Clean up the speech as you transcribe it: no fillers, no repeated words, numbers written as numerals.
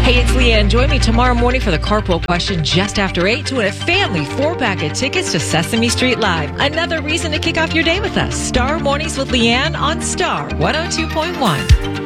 Hey, it's Leanne. Join me tomorrow morning for the carpool question just after 8 to win a family 4-pack of tickets to Sesame Street Live. Another reason to kick off your day with us. Star Mornings with Leanne on Star 102.1.